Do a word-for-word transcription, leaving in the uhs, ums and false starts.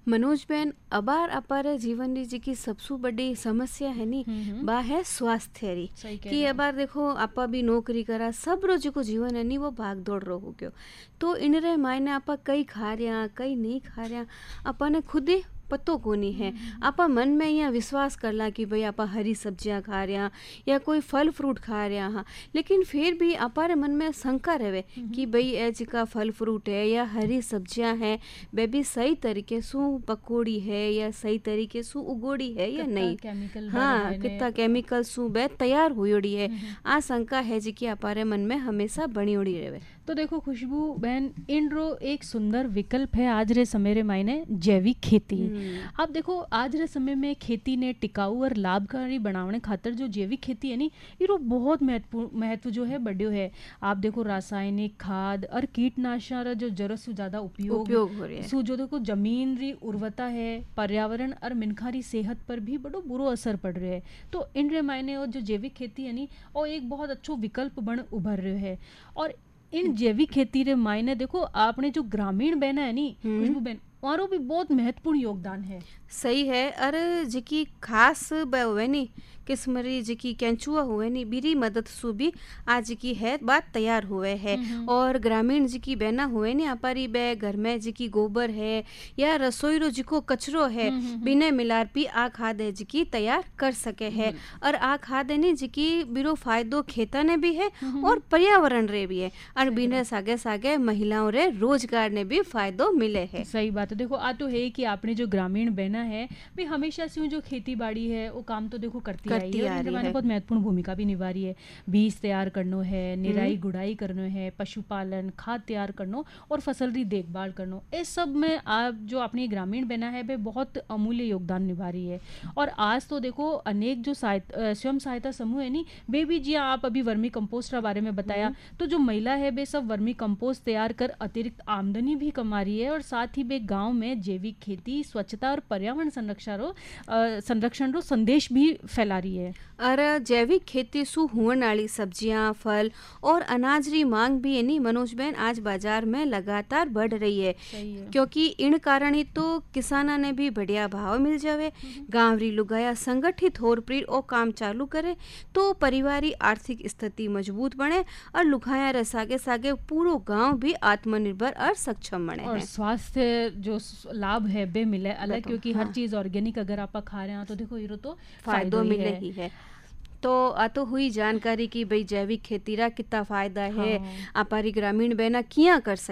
Manoj Ben अबार अपारे जीवन री जी की सबसे बड़ी समस्या है नी बा है स्वास्थ्य री कि अबार देखो आपा भी नौकरी करा सब रो जो जीवन है नी वो भाग दौड़ रो हो गयो तो इन रे मायने आपा कई खा रहा कई नहीं खा रहा आपा ने खुद ही पतो कोनी है। आपा मन में यहाँ विश्वास करला कि भाई आपा हरी सब्जियां खा रहा या कोई फल फ्रूट खा रहा हाँ, लेकिन फिर भी अपारे मन में शंका रहे कि भाई एज का फल फ्रूट है या हरी सब्जियां हैं वे भी सही तरीके सु पकोड़ी है या सही तरीके सु उगोड़ी है या नहीं, हाँ कितना केमिकल सु बे तैयार हुई है। आ शंका है जी कि अपारे मन में हमेशा बनी उड़ी रहे। तो देखो खुशबू बहन इनरो एक सुंदर विकल्प है आज रे समय रे मायने जैविक खेती। अब देखो आज रे समय में खेती ने टिकाऊ और लाभकारी बनाने खातर जो जैविक खेती है नी इरो बहुत महत्वपूर्ण महत्व जो है बढ़ियो है। आप देखो रासायनिक खाद और कीटनाशक जो जरूरत से ज्यादा उपयोग उपयोग हो रहा है सु जो देखो जमीन री उर्वरता है पर्यावरण और मिनखा री सेहत पर भी बड़ो बुरो असर पड़ रहा है। तो इन रे मायने और जो जैविक खेती है नी और एक बहुत अच्छो विकल्प बन उभर रहे है। और इन जैविक खेती रे मायने देखो आपने जो ग्रामीण बहना है नी खुशबू बहन वारो भी बहुत महत्वपूर्ण योगदान है। सही है। अरे जिकी खास हुए नी किस्म री जिकी कैंचुआ हुए नी बीरी मदद सु भी आज की है बात तैयार हुए है। और ग्रामीण जिकी बहना हुए नी अपारी बे घर में जिकी गोबर है या रसोई रो जिको कचरो है बिना मिलार पी आ खाद है जिकी तैयार कर सके है। और आ खाद है नी जिकी बीरो फायदो खेता ने भी है और पर्यावरण रे भी है और बिना सागे सागे महिलाओं रे रोजगार ने भी फायदो मिले है। सही बात है। देखो आ तो है कि आपने जो ग्रामीण बहना है भाई हमेशा से जो खेती बाड़ी है वो काम तो देखो करती करती आई है और बहुत महत्वपूर्ण भूमिका भी निभा रही है। बीज तैयार करनो है, निराई गुड़ाई करनो है, पशुपालन खाद तैयार करनो और फसल की देखभाल करनो, इस सब में आप जो अपनी ग्रामीण बहना है वे बहुत अमूल्य योगदान निभा रही है। और आज तो देखो अनेक जो स्वयं सहायता समूह है नी वे भी जी आप अभी वर्मी कंपोस्ट के बारे में बताया तो जो महिला है वे सब वर्मी कंपोस्ट तैयार कर अतिरिक्त आमदनी भी कमा रही है और साथ ही वे गाँव में जैविक खेती स्वच्छता और पर्यावरण संरक्षण रो संरक्षण रो संदेश भी फैला रही है। और जैविक खेती सु हुअण वाली सब्जियां फल और अनाज री मांग भी यानी मनोज बहन आज बाजार में लगातार बढ़ रही है, है। क्योंकि इन कारण ही तो किसाना ने भी बढ़िया भाव मिल जावे। गांव री लुगाया संगठित होर प्रीर और काम चालू करे तो परिवारी आर्थिक स्थिति मजबूत बने और लुगाया रे सागे सागे पूरो गांव भी आत्मनिर्भर और सक्षम बने और स्वास्थ्य जो लाभ है बे मिले अलग क्योंकि हाँ। हर चीज ऑर्गेनिक अगर आप खा रहे हैं तो देखो ये तो फायदो मिले ही है। तो आ तो हुई जानकारी की भाई जैविक खेती रा कितना फायदा है। हाँ। आपारी ग्रामीण बहना किया कर सके।